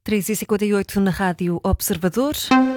3h58 na Rádio Observador.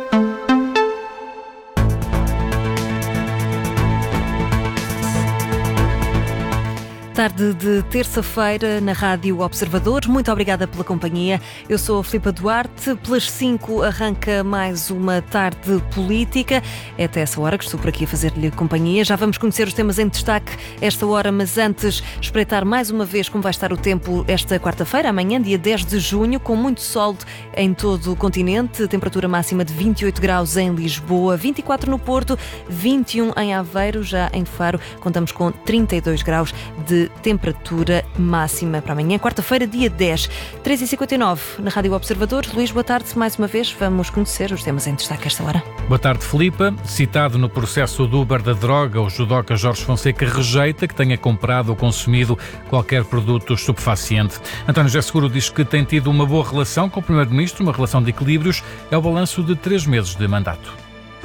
Tarde de terça-feira na Rádio Observador. Muito obrigada pela companhia. Eu sou a Filipa Duarte. Pelas 5 arranca mais uma tarde política. É até essa hora que estou por aqui a fazer-lhe companhia. Já vamos conhecer os temas em destaque esta hora, mas antes espreitar mais uma vez como vai estar o tempo esta quarta-feira, amanhã, dia 10 de junho, com muito sol em todo o continente. Temperatura máxima de 28 graus em Lisboa, 24 no Porto, 21 em Aveiro, já em Faro contamos com 32 graus de temperatura máxima para amanhã, quarta-feira, dia 10. 3h59 na Rádio Observador. Luís, boa tarde. Mais uma vez, vamos conhecer os temas em destaque esta hora. Boa tarde, Filipa. Citado no processo do Uber da droga, o judoca Jorge Fonseca rejeita que tenha comprado ou consumido qualquer produto estupefaciente. António José Seguro diz que tem tido uma boa relação com o Primeiro-Ministro, uma relação de equilíbrios. É o balanço de 3 meses de mandato.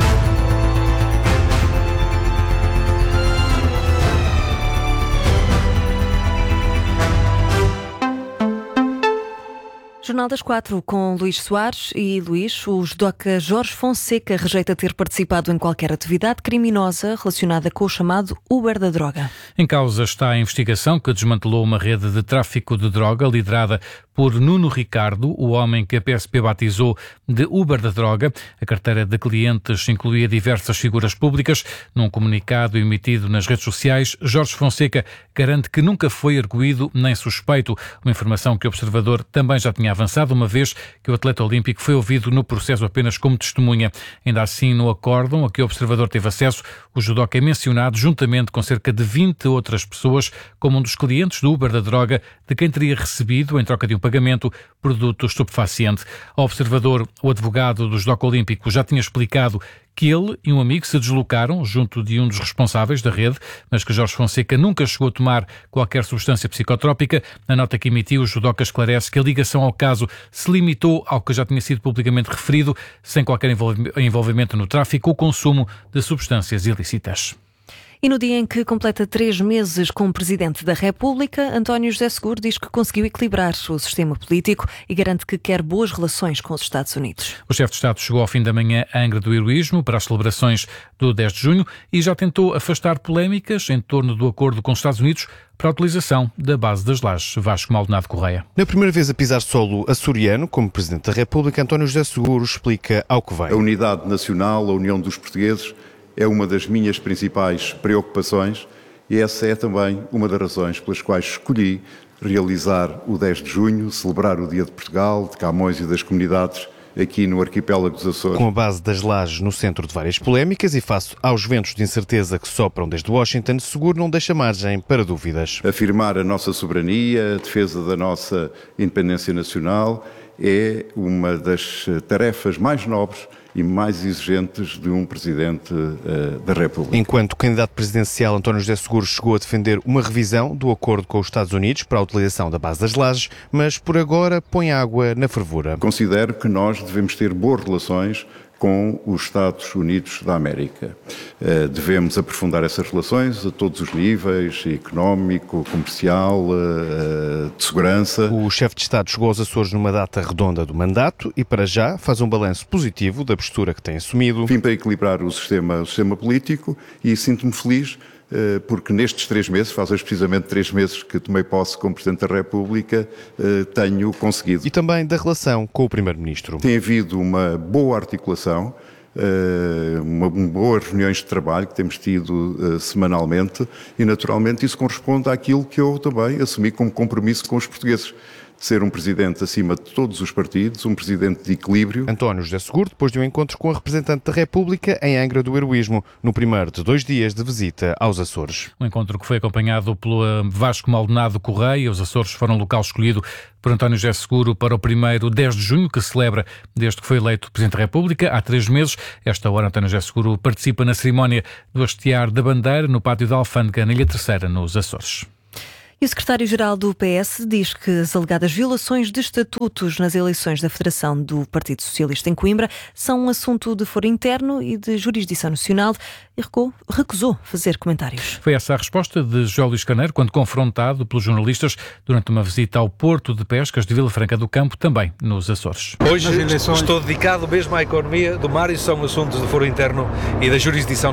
Jornal das 4 com Luís Soares. E Luís, o judoca Jorge Fonseca rejeita ter participado em qualquer atividade criminosa relacionada com o chamado Uber da droga. Em causa está a investigação que desmantelou uma rede de tráfico de droga liderada por Nuno Ricardo, o homem que a PSP batizou de Uber da droga. A carteira de clientes incluía diversas figuras públicas. Num comunicado emitido nas redes sociais, Jorge Fonseca garante que nunca foi arguido nem suspeito, uma informação que o Observador também já tinha avançado, uma vez que o atleta olímpico foi ouvido no processo apenas como testemunha. Ainda assim, no acórdão a que o Observador teve acesso, o judoca é mencionado juntamente com cerca de 20 outras pessoas como um dos clientes do Uber da droga, de quem teria recebido, em troca de um pagamento, produto estupefaciente. Ao Observador, o advogado do judoca olímpico já tinha explicado que ele e um amigo se deslocaram junto de um dos responsáveis da rede, mas que Jorge Fonseca nunca chegou a tomar qualquer substância psicotrópica. Na nota que emitiu, o judoca esclarece que a ligação ao caso se limitou ao que já tinha sido publicamente referido, sem qualquer envolvimento no tráfico ou consumo de substâncias ilícitas. E no dia em que completa 3 meses como Presidente da República, António José Seguro diz que conseguiu equilibrar o sistema político e garante que quer boas relações com os Estados Unidos. O chefe de Estado chegou ao fim da manhã a Angra do Heroísmo para as celebrações do 10 de junho e já tentou afastar polémicas em torno do acordo com os Estados Unidos para a utilização da base das Lajes. Vasco Maldonado Correia. Na primeira vez a pisar solo açoriano como Presidente da República, António José Seguro explica ao que vem. A unidade nacional, a união dos portugueses, é uma das minhas principais preocupações e essa é também uma das razões pelas quais escolhi realizar o 10 de junho, celebrar o Dia de Portugal, de Camões e das comunidades aqui no arquipélago dos Açores. Com a base das Lajes no centro de várias polémicas e face aos ventos de incerteza que sopram desde Washington, Seguro não deixa margem para dúvidas. Afirmar a nossa soberania, a defesa da nossa independência nacional é uma das tarefas mais nobres e mais exigentes de um Presidente da República. Enquanto candidato presidencial, António José Seguro chegou a defender uma revisão do acordo com os Estados Unidos para a utilização da base das Lajes, mas por agora põe água na fervura. Considero que nós devemos ter boas relações com os Estados Unidos da América. Devemos aprofundar essas relações a todos os níveis, económico, comercial, de segurança. O chefe de Estado chegou aos Açores numa data redonda do mandato e, para já, faz um balanço positivo da postura que tem assumido. Vim para equilibrar o sistema político e sinto-me feliz porque nestes 3 meses, faz hoje precisamente 3 meses que tomei posse como Presidente da República, tenho conseguido. E também da relação com o Primeiro-Ministro. Tem havido uma boa articulação, boas reuniões de trabalho que temos tido semanalmente e naturalmente isso corresponde àquilo que eu também assumi como compromisso com os portugueses. De ser um Presidente acima de todos os partidos, um Presidente de equilíbrio. António José Seguro, depois de um encontro com a representante da República em Angra do Heroísmo, no primeiro de 2 dias de visita aos Açores. Um encontro que foi acompanhado pelo Vasco Maldonado Correia. Os Açores foram o local escolhido por António José Seguro para o primeiro 10 de junho, que celebra desde que foi eleito Presidente da República, há 3 meses. Esta hora, António José Seguro participa na cerimónia do hastear da bandeira no pátio da Alfândega, na Ilha Terceira, nos Açores. E o secretário-geral do PS diz que as alegadas violações de estatutos nas eleições da Federação do Partido Socialista em Coimbra são um assunto de foro interno e de jurisdição nacional e recusou fazer comentários. Foi essa a resposta de José Luís Carneiro quando confrontado pelos jornalistas durante uma visita ao Porto de Pescas de Vila Franca do Campo, também nos Açores. Hoje estou dedicado mesmo à economia do mar e são assuntos de foro interno e da jurisdição